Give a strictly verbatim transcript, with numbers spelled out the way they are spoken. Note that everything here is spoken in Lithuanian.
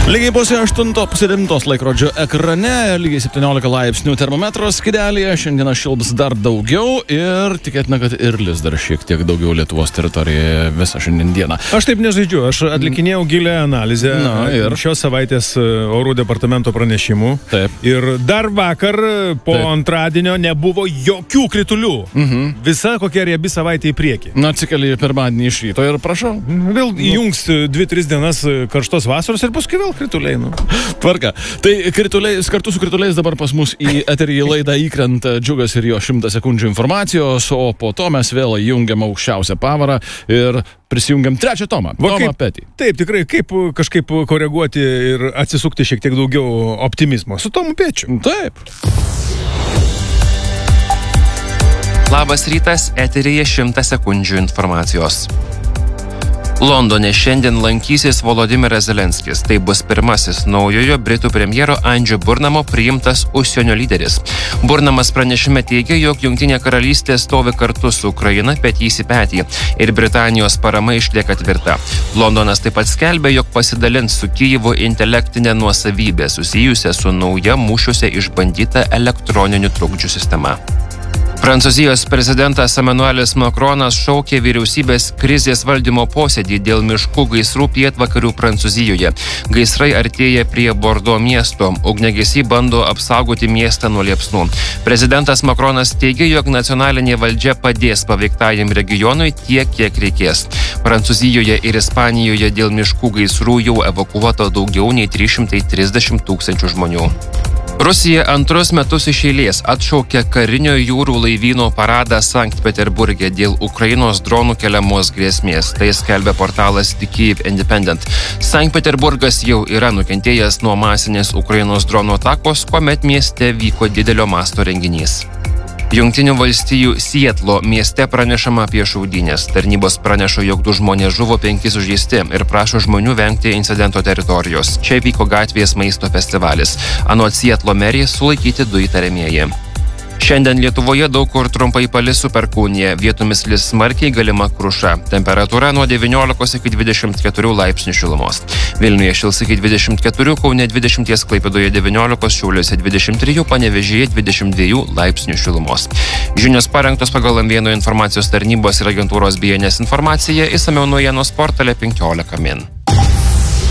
Lygiai pusė aštunto, pusė devintos laikrodžio ekrane, lygiai septyniolika laipsnių termometro skydelyje, šiandieną šilbs dar daugiau ir tikėtina, kad ir lis dar šiek tiek daugiau Lietuvos teritorijoje visą šiandien dieną. Aš taip nežaidžiu, aš atlikinėjau gilę analizę Na, ir šios savaitės orų departamento pranešimų. Taip. Ir dar vakar po Taip. antradienio nebuvo jokių kritulių. Mhm. Visa kokia riebi savaitė į priekį. Na, atsikeli pirmadienį iš ryto ir prašau. Vėl įjungs dvi tris dienas karštos vasaros ir paskui vėl krituliai. Nu. Tvarka. Tai krituliais, kartu su krituliais dabar pas mus į eterį laidą įkrenta Džiugas ir jo šimtą sekundžių informacijos, o po to mes vėl įjungiam aukščiausią pavarą ir prisijungiam trečią Tomą. Va, Tomą kaip, Petį. taip, tikrai, kaip kažkaip koreguoti ir atsisukti šiek tiek daugiau optimizmo. Su Tomu Pečiu. Taip. Labas rytas, eteryje šimtas sekundžių informacijos. Londone šiandien lankysis Volodimiras Zelenskis. Tai bus pirmasis naujojo Britų premjero Andžio Burnamo priimtas užsienio lyderis. Burnamas pranešime teigia, jog Jungtinė karalystė stovi kartu su Ukraina petys į petį ir Britanijos parama išlieka tvirta. Londonas taip pat skelbia, jog pasidalins su Kijevu intelektinę nuosavybę susijusią su nauja mūšiuose išbandyta elektroninių trukdžių sistema. Prancūzijos prezidentas Emmanuelis Macronas šaukė vyriausybės krizės valdymo posėdį dėl miškų gaisrų pietvakarių Prancūzijoje. Gaisrai artėja prie Bordo miesto. Ugniagesiai bando apsaugoti miestą nuo liepsnų. Prezidentas Macronas teigia, jog nacionalinė valdžia padės paveiktajam regionui tiek, kiek reikės. Prancūzijoje ir Ispanijoje dėl miškų gaisrų jau evakuota daugiau nei trys šimtai trisdešimt tūkstančių žmonių. Rusija antrus metus iš eilės atšaukė karinio jūrų laivyno paradą Sankt Peterburge dėl Ukrainos dronų keliamos grėsmės. Tai skelbia portalas The Kyiv Independent. Sankt Peterburgas jau yra nukentėjęs nuo masinės Ukrainos dronų atakos, kuomet mieste vyko didelio masto renginys. Jungtinių valstijų Sietlo mieste pranešama apie šaudynės. Tarnybos praneša, jog du žmonės žuvo, penki sužeisti ir prašo žmonių vengti incidento teritorijos. Čia vyko gatvės maisto festivalis. Anot Sietlo merijos sulaikyti du įtariamieji. Šiandien Lietuvoje daug kur trumpai palis su perkūnija, vietomis lis smarkiai galima kruša. Temperatūra nuo devyniolikos iki dvidešimt keturių laipsnių šilumos. Vilniuje šils iki dvidešimt keturių, Kaune dvidešimt, Klaipėdoje devyniolikos, Šiauliuose dvidešimt trijų, Panevėžyje dvidešimt dviejų laipsnių šilumos. Žinios parengtos pagal M vieno informacijos tarnybos ir agentūros B N S informaciją, išsamiau naujienos portale penkiolika min.